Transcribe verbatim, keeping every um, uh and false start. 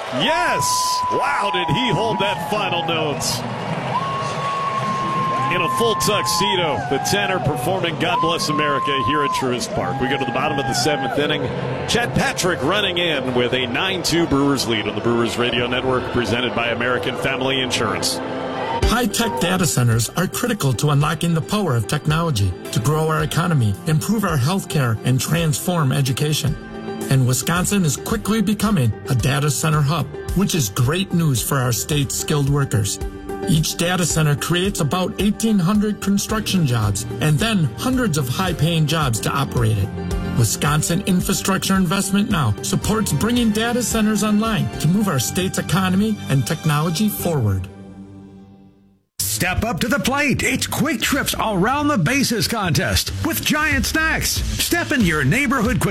Yes! Wow, did he hold that final note. In a full tuxedo, the tenor performing God Bless America here at Truist Park. We go to the bottom of the seventh inning. Chet Patrick running in with a nine two Brewers lead on the Brewers Radio Network, presented by American Family Insurance. High-tech data centers are critical to unlocking the power of technology to grow our economy, improve our healthcare, and transform education. And Wisconsin is quickly becoming a data center hub, which is great news for our state's skilled workers. Each data center creates about eighteen hundred construction jobs and then hundreds of high-paying jobs to operate it. Wisconsin Infrastructure Investment Now supports bringing data centers online to move our state's economy and technology forward. Step up to the plate. It's Quick Trips Around the Bases contest with giant snacks. Step into your neighborhood Quick